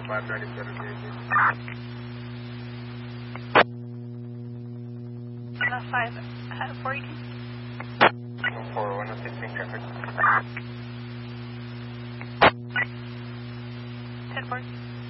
5 ready for the vehicle. 5, 42. 4, 116 traffic. 10-4.